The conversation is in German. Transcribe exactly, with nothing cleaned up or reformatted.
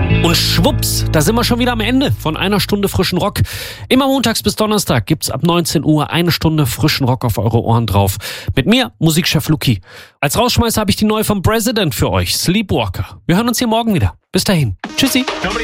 Und schwupps, da sind wir schon wieder am Ende von einer Stunde frischen Rock. Immer montags bis Donnerstag gibt's ab neunzehn Uhr eine Stunde frischen Rock auf eure Ohren drauf. Mit mir, Musikchef Luki. Als Rausschmeißer habe ich die neue vom President für euch, Sleepwalker. Wir hören uns hier morgen wieder. Bis dahin. Tschüssi.